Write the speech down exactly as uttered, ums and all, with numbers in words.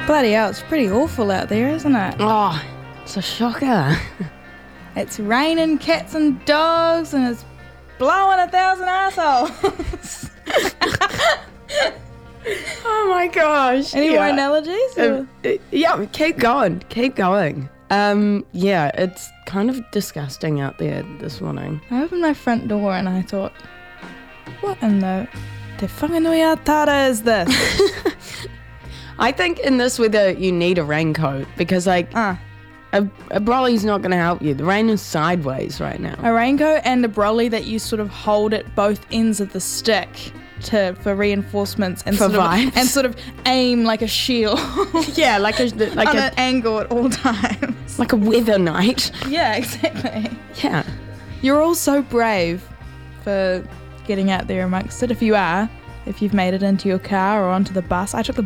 Bloody hell, it's pretty awful out there, isn't it? Oh, it's a shocker. It's raining cats and dogs and it's blowing a thousand assholes. Oh my gosh. Any yeah. more analogies? Um, uh, yeah, keep going. Keep going. Um, yeah, it's kind of disgusting out there this morning. I opened my front door and I thought, what in the Te whanganui atara is this? I think in this weather you need a raincoat because like Ah, a, a brolly's not going to help you. The rain is sideways right now. a raincoat and a brolly that you sort of hold at both ends of the stick to for reinforcements and For sort of, vibes. and sort of aim like a shield Yeah, like a like on a an angle at all times. like a weather night. Yeah, exactly. Yeah. You're all so brave for getting out there amongst it. If you are, if you've made it into your car or onto the bus. I took the